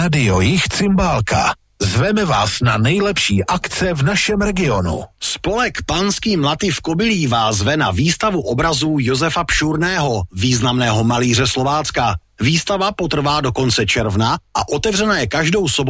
Rádio Jich Cymbálka. Zveme vás na nejlepší akce v našem regionu. Spolek Panský mlaty v Kobylí vás zve na výstavu obrazů Josefa Pšurného, významného malíře Slovácka. Výstava potrvá do konce června a otevřena je každou sobotu